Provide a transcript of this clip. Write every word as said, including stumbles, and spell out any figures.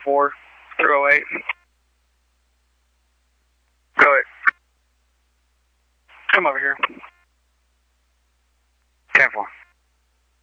four through oh eight. Go ahead. Come over here. ten four.